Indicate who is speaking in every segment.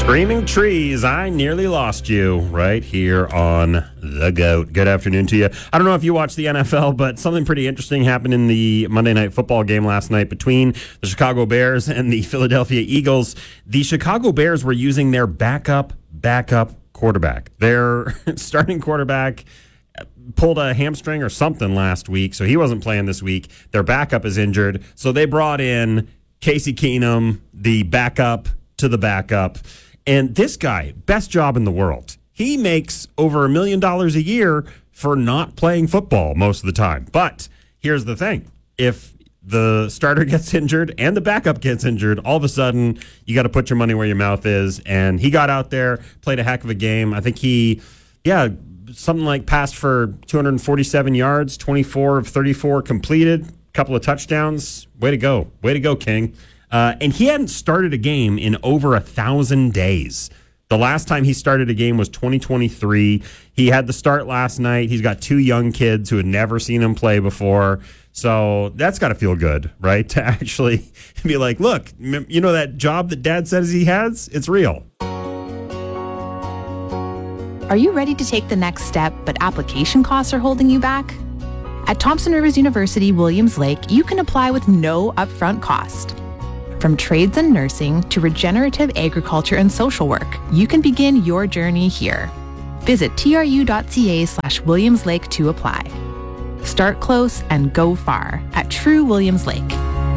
Speaker 1: Screaming trees, I nearly lost you right here on The GOAT. Good afternoon to you. I don't know if you watched the NFL, but something pretty interesting happened in the Monday Night Football game last night between the Chicago Bears and the Philadelphia Eagles. The Chicago Bears were using their backup quarterback. Their starting quarterback pulled a hamstring or something last week, so he wasn't playing this week. Their backup is injured, so they brought in Casey Keenum, the backup to the backup. And this guy, best job in the world. He makes over $1 million a year for not playing football most of the time. But here's the thing. If the starter gets injured and the backup gets injured, all of a sudden you got to put your money where your mouth is. And he got out there, played a heck of a game. I think something like passed for 247 yards, 24 of 34 completed, a couple of touchdowns. Way to go. Way to go, King. And he hadn't started a game in over 1,000 days. The last time he started a game was 2023. He had the start last night. He's got two young kids who had never seen him play before. So that's got to feel good, right? To actually be like, look, you know that job that Dad says he has? It's real.
Speaker 2: Are you ready to take the next step, but application costs are holding you back? At Thompson Rivers University, Williams Lake, you can apply with no upfront cost. From trades and nursing to regenerative agriculture and social work, you can begin your journey here. Visit tru.ca/Williams Lake to apply. Start close and go far at True Williams Lake.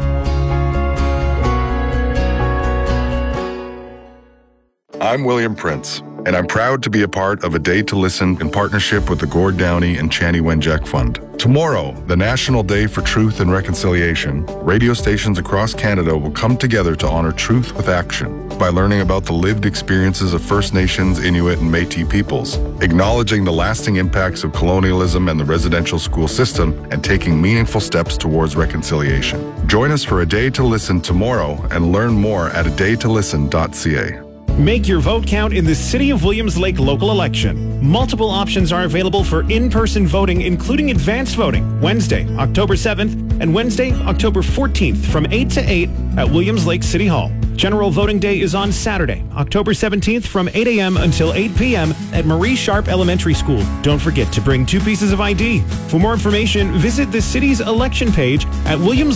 Speaker 3: I'm William Prince, and I'm proud to be a part of A Day to Listen in partnership with the Gord Downey and Chani Wenjack Fund. Tomorrow, the National Day for Truth and Reconciliation, radio stations across Canada will come together to honor truth with action by learning about the lived experiences of First Nations, Inuit, and Métis peoples, acknowledging the lasting impacts of colonialism and the residential school system, and taking meaningful steps towards reconciliation. Join us for A Day to Listen tomorrow and learn more at adaytolisten.ca.
Speaker 4: Make your vote count in the City of Williams Lake local election. Multiple options are available for in-person voting, including advanced voting, Wednesday, October 7th, and Wednesday, October 14th, from 8 to 8 at Williams Lake City Hall. General voting day is on Saturday, October 17th, from 8 a.m. until 8 p.m. at Marie Sharp Elementary School. Don't forget to bring 2 pieces of ID. For more information, visit the city's election page at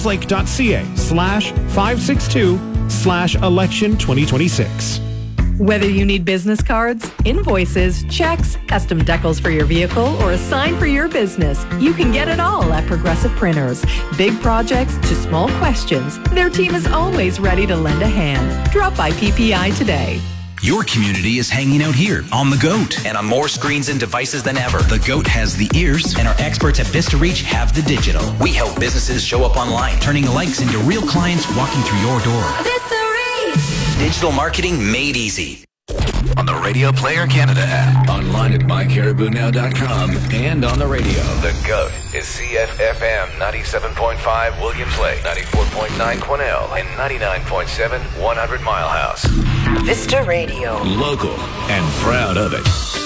Speaker 4: williamslake.ca/562/election 2026.
Speaker 5: Whether you need business cards, invoices, checks, custom decals for your vehicle, or a sign for your business, you can get it all at Progressive Printers. Big projects to small questions, their team is always ready to lend a hand. Drop by PPI today.
Speaker 6: Your community is hanging out here on The GOAT and on more screens and devices than ever. The GOAT has the ears, and our experts at Vista Reach have the digital. We help businesses show up online, turning likes into real clients walking through your door.
Speaker 7: Vista Reach!
Speaker 6: Digital marketing made easy.
Speaker 8: On the Radio Player Canada app, online at mycaribounow.com, and on the radio.
Speaker 9: The GOAT is CFFM 97.5 Williams Lake, 94.9 Quesnel, and 99.7 100 Mile House.
Speaker 5: Vista Radio.
Speaker 8: Local and proud of it.